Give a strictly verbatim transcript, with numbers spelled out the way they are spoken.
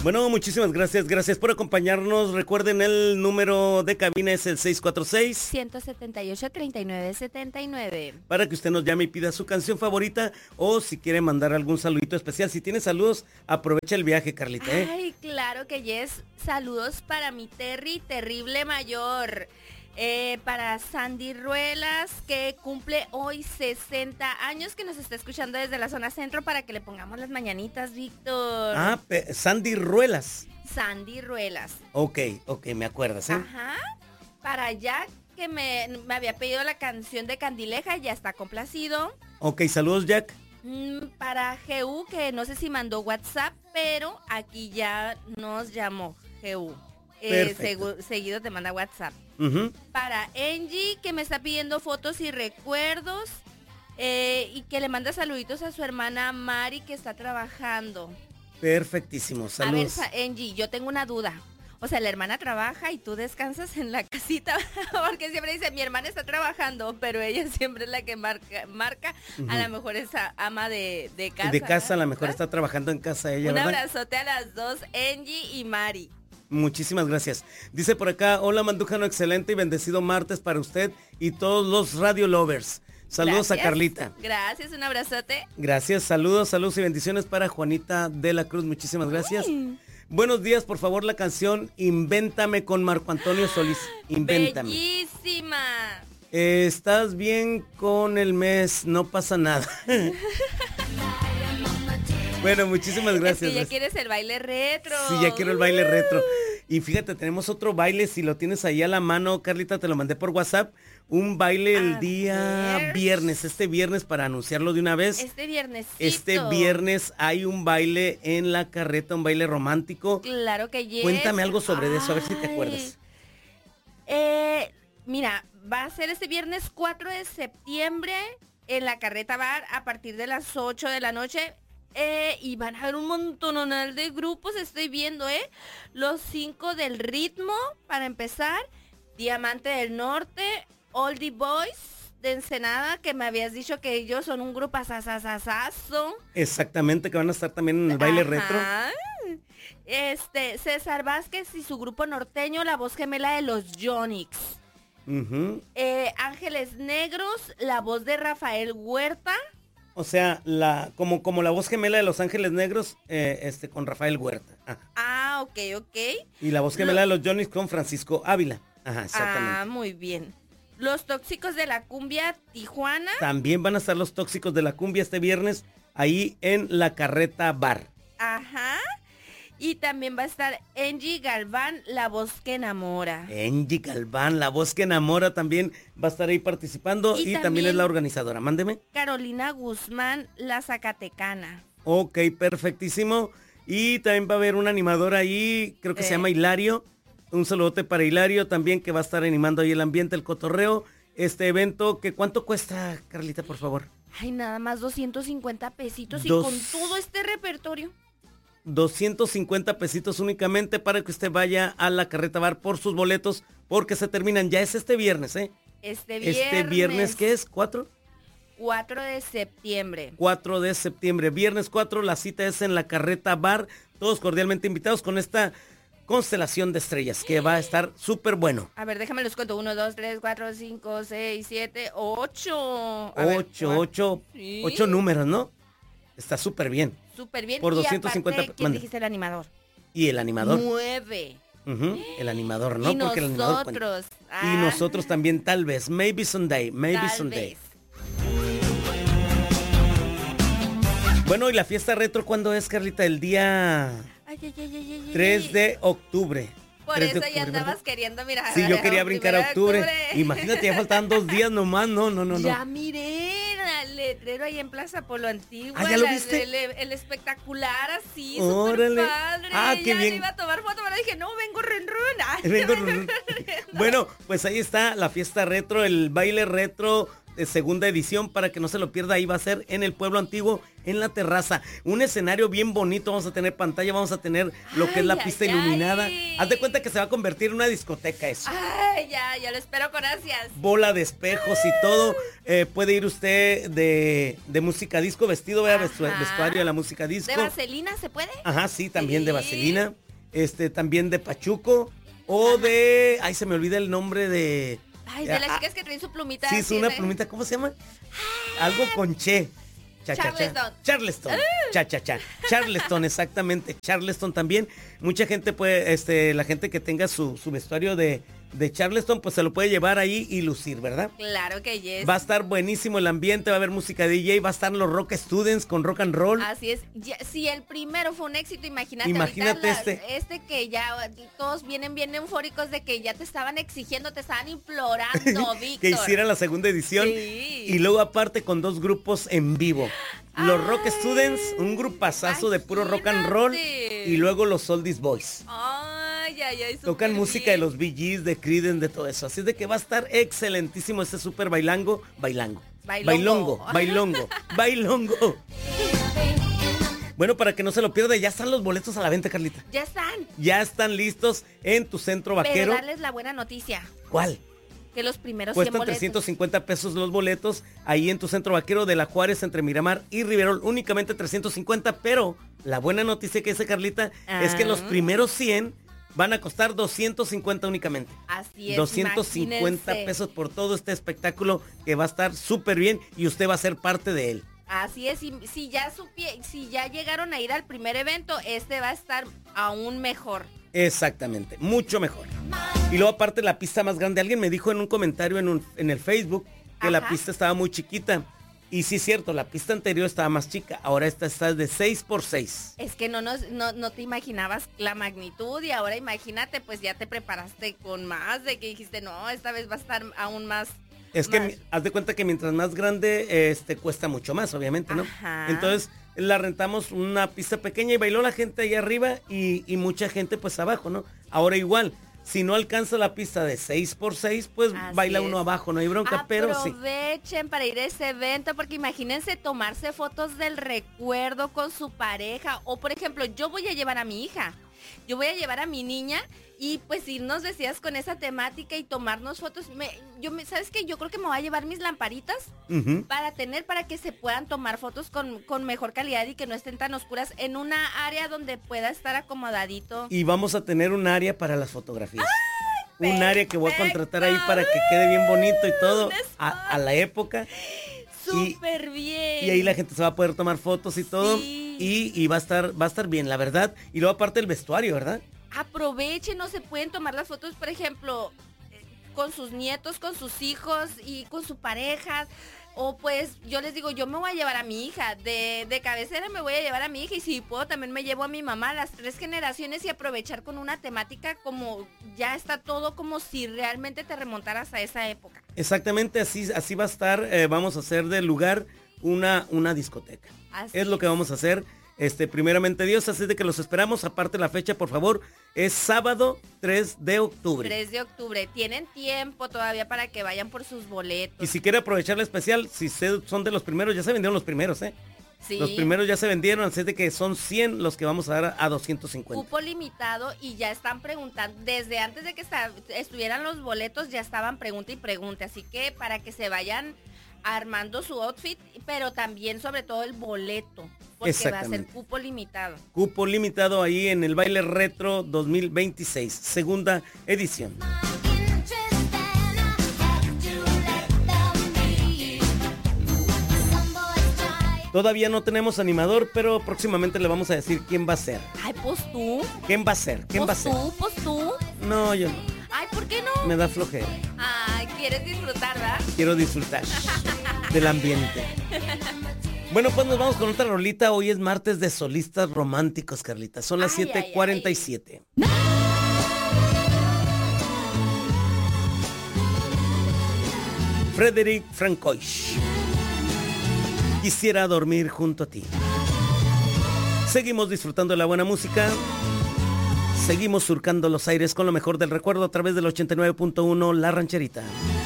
Bueno, muchísimas gracias, gracias por acompañarnos. Recuerden, el número de cabina es el seis cuatro seis, uno siete ocho, tres nueve siete nueve. para que usted nos llame y pida su canción favorita, o si quiere mandar algún saludito especial. Si tiene saludos, aprovecha el viaje, Carlita, ¿eh? Ay, claro que yes. Saludos para mi Terry Terrible Mayor. Eh, para Sandy Ruelas, que cumple hoy sesenta años, que nos está escuchando desde la zona centro, para que le pongamos las mañanitas, Víctor. Ah, pe- Sandy Ruelas. Sandy Ruelas. Ok, ok, me acuerdas, ¿eh? Ajá. Para Jack, que me, me había pedido la canción de Candileja, ya está complacido. Ok, saludos, Jack. Mm, para G U, que no sé si mandó WhatsApp, pero aquí ya nos llamó G U. Eh, segu- seguido te manda WhatsApp. Uh-huh. Para Angie, que me está pidiendo fotos y recuerdos, eh, y que le manda saluditos a su hermana Mari, que está trabajando. Perfectísimo, saludos. A ver, Sa- Angie, yo tengo una duda. O sea, la hermana trabaja y tú descansas en la casita, porque siempre dice, mi hermana está trabajando, pero ella siempre es la que marca, marca. Uh-huh. A lo mejor es ama de, de casa. De casa, a lo mejor ¿verdad? Está trabajando en casa ella, Un ¿verdad? abrazote a las dos, Angie y Mari. Muchísimas gracias. Dice por acá, hola Mandujano, excelente y bendecido martes para usted y todos los radio lovers. Saludos Gracias. a Carlita. Gracias, un abrazote. Gracias, saludos, saludos y bendiciones para Juanita de la Cruz. Muchísimas gracias. Ay. Buenos días, por favor, la canción Invéntame con Marco Antonio Solís. Invéntame. Bellísima. Eh, estás bien con el mes, no pasa nada. Bueno, muchísimas gracias. Es que ya quieres el baile retro. Sí, ya quiero el baile retro. Y fíjate, tenemos otro baile, si lo tienes ahí a la mano, Carlita, te lo mandé por WhatsApp. Un baile el a día ver. viernes, este viernes, para anunciarlo de una vez. Este viernes. Este viernes hay un baile en la carreta, un baile romántico. Claro que yes. Cuéntame algo sobre Ay. eso, a ver si te acuerdas. Eh, mira, va a ser este viernes cuatro de septiembre en la Carreta Bar a partir de las ocho de la noche. Eh, y van a haber un montonal de grupos, estoy viendo, ¿eh? Los cinco del ritmo, para empezar. Diamante del Norte, Oldie Boys de Ensenada, que me habías dicho que ellos son un grupo asasasasazo. Exactamente, que van a estar también en el baile Ajá. retro. Este, César Vázquez y su grupo norteño, la voz gemela de los Yonix. Uh-huh. eh, Ángeles Negros, la voz de Rafael Huerta. O sea, la como como la voz gemela de Los Ángeles Negros, eh, este con Rafael Huerta. Ajá. Ah, ok, ok. Y la voz gemela Lo... de los Johnny's con Francisco Ávila. Ajá, exactamente. Ah, muy bien. Los Tóxicos de la Cumbia Tijuana. También van a estar los Tóxicos de la Cumbia este viernes ahí en la Carreta Bar. Ajá. Y también va a estar Angie Galván, la voz que enamora. Angie Galván, la voz que enamora, también va a estar ahí participando y, y también, también es la organizadora. Mándeme. Carolina Guzmán, la Zacatecana. Ok, perfectísimo. Y también va a haber un animador ahí, creo que eh. se llama Hilario. Un saludote para Hilario también, que va a estar animando ahí el ambiente, el cotorreo. Este evento, que ¿cuánto cuesta, Carlita, por favor? Ay, nada más doscientos cincuenta pesitos Dos... y con todo este repertorio. doscientos cincuenta pesitos únicamente para que usted vaya a la Carreta Bar por sus boletos, porque se terminan, ya es este viernes, ¿eh? Este viernes. Este viernes, ¿qué es? ¿Cuatro? cuatro de septiembre. cuatro de septiembre, viernes cuatro, la cita es en la Carreta Bar, todos cordialmente invitados con esta constelación de estrellas, que va a estar súper bueno. A ver, déjame los cuento, uno, dos, tres, cuatro, cinco, seis, siete, ocho. A ocho, ver, ocho, ¿sí? Ocho números, ¿no? Está súper bien. Súper bien. Por doscientos cincuenta. Y aparte, ¿quién dijiste el animador? ¿Y el animador? Nueve. Uh-huh. El animador, ¿no? Y Porque nosotros. El animador, ah. Y nosotros también, tal vez. Maybe someday. Maybe tal someday. Vez. Bueno, ¿y la fiesta retro cuándo es, Carlita? El día ay, ay, ay, ay, ay, tres de octubre. Por eso ya andabas ¿verdad? Queriendo mirar. Sí, yo quería brincar a octubre. octubre. Imagínate, ya faltaban dos días nomás. No, no, no, no. Ya miré el letrero ahí en Plaza Polo Antiguo. ¿Ah, ya lo viste? El, el, el espectacular así, súper padre. Ah, qué ya bien. le iba a tomar foto, pero dije, no, vengo renruna. Vengo renruna. Bueno, pues ahí está la fiesta retro, el baile retro de segunda edición, para que no se lo pierda. Ahí va a ser en el Pueblo Antiguo, en la terraza. Un escenario bien bonito, vamos a tener pantalla, vamos a tener lo que Ay, es la ay, pista ay. iluminada. Haz de cuenta que se va a convertir en una discoteca eso. Ay, ya, ya lo espero con ansias. Bola de espejos y todo. Eh, puede ir usted de, de música disco, vestido, vea, vestu- Ajá. vestuario de la música disco. ¿De vaselina se puede? Ajá, sí, también de Sí. vaselina. Este, también de pachuco. O Ajá. de... Ay, se me olvida el nombre de... Ay, de las Ah, chicas que traen su plumita. sí, es así una de- plumita, ¿cómo se llama? Algo con che. Cha, cha, cha. Charleston. Charleston. Cha, cha, cha. Charleston, exactamente. Charleston también. Mucha gente puede, este, la gente que tenga su, su vestuario de, de Charleston, pues se lo puede llevar ahí y lucir, ¿verdad? Claro que yes. Va a estar buenísimo el ambiente, va a haber música D J, va a estar los Rock Students con rock and roll. Así es. Ya- si el primero fue un éxito, imagínate, Imagínate ahorita la- este. este que ya todos vienen bien eufóricos de que ya te estaban exigiendo, te estaban implorando, Víctor. Que hiciera la segunda edición. Sí. Y luego aparte con dos grupos en vivo. Los Rock Ay, Students, un grupazazo de puro rock and roll. imagínate. Y luego los Oldies Boys. Ay, ay, ay. Tocan súper música de bien. los Bee Gees, de Creedence, de todo eso. Así es de que va a estar excelentísimo este super bailango. Bailango. Bailongo. Bailongo. Bailongo. Bailongo. Bueno, para que no se lo pierda, ya están los boletos a la venta, Carlita. Ya están. Ya están listos en tu centro Pero vaquero. darles la buena noticia. ¿Cuál? Que los primeros cien Cuestan boletos. trescientos cincuenta pesos los boletos ahí en tu centro vaquero de la Juárez entre Miramar y Riverol. Únicamente trescientos cincuenta, pero la buena noticia que dice Carlita es que los Ah. primeros cien van a costar doscientos cincuenta únicamente. Así es. doscientos cincuenta imagínense. pesos por todo este espectáculo que va a estar súper bien y usted va a ser parte de él. Así es, y si ya supie, si ya llegaron a ir al primer evento, este va a estar aún mejor. Exactamente, mucho mejor. Y luego aparte la pista más grande, alguien me dijo en un comentario en, un, en el Facebook que la Ajá. pista estaba muy chiquita. Y sí es cierto, la pista anterior estaba más chica, ahora esta está de seis por seis. Es que no, nos, no, no te imaginabas la magnitud y ahora imagínate, pues ya te preparaste con más, de que dijiste, no, esta vez va a estar aún más. Es que más. mi- haz de cuenta que mientras más grande, este cuesta mucho más, obviamente, ¿no? Ajá. Entonces la rentamos una pista pequeña y bailó la gente ahí arriba y, y mucha gente pues abajo, ¿no? Ahora igual, si no alcanza la pista de seis por seis, pues Así baila es. uno abajo, no hay bronca, pero sí. Aprovechen para ir a ese evento, porque imagínense tomarse fotos del recuerdo con su pareja. O por ejemplo, yo voy a llevar a mi hija, yo voy a llevar a mi niña y pues irnos vestidas con esa temática y tomarnos fotos. Me, yo me, ¿sabes qué? Yo creo que me voy a llevar mis lamparitas Ujú. para tener, para que se puedan tomar fotos con, con mejor calidad y que no estén tan oscuras en una área donde pueda estar acomodadito. Y vamos a tener un área para las fotografías. Un área que voy a perfecto! contratar ahí para que quede bien bonito y todo Un a, a la época. y- Súper bien. Y ahí la gente se va a poder tomar fotos y todo. Sí. Y, y va a estar, va a estar bien, la verdad. Y luego aparte el vestuario, ¿verdad? Aprovechen, no se pueden tomar las fotos, por ejemplo, eh, con sus nietos, con sus hijos y con su pareja. O pues yo les digo, yo me voy a llevar a mi hija, de, de cabecera me voy a llevar a mi hija y si puedo también me llevo a mi mamá, las tres generaciones y aprovechar con una temática como ya está todo como si realmente te remontaras a esa época. Exactamente, así, así va a estar. Eh, vamos a hacer del lugar una, una discoteca. Así Es lo que vamos a hacer. Este, primeramente Dios, así de que los esperamos. Aparte la fecha, por favor, es sábado tres de octubre. tres de octubre. Tienen tiempo todavía para que vayan por sus boletos. Y si quiere aprovechar la especial, si se- son de los primeros, ya se vendieron los primeros, ¿eh? Sí. Los primeros ya se vendieron, así de que son cien los que vamos a dar a doscientos cincuenta. Cupo limitado y ya están preguntando, desde antes de que esta- estuvieran los boletos ya estaban pregunta y pregunta, así que para que se vayan armando su outfit, pero también sobre todo el boleto, porque va a ser Exactamente. cupo limitado. Cupo limitado ahí en el Baile Retro dos mil veintiséis, segunda edición. Todavía no tenemos animador, pero próximamente le vamos a decir quién va a ser. Ay, pues tú, ¿Quién va a ser? ¿Quién va a pues ser? tú, pues tú. No, yo no. Ay, ¿por qué no? Me da flojera. Ay, ¿quieres disfrutar, verdad? Quiero disfrutar del ambiente. Bueno, pues nos vamos con otra rolita. Hoy es martes de solistas románticos, Carlita. Son las Ay, siete cuarenta y siete. Frederick Francois. Quisiera dormir junto a ti. Seguimos disfrutando de la buena música. Seguimos surcando los aires con lo mejor del recuerdo a través del ochenta y nueve punto uno La Rancherita.